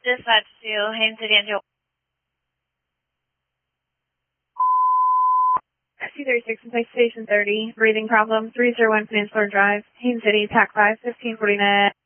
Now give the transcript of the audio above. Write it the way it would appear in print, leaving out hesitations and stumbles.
Dispatch to Haines City Engine. C36 Place Station 30, breathing problem, 301 Peninsula Drive, Haines City, TAC 5, 1549.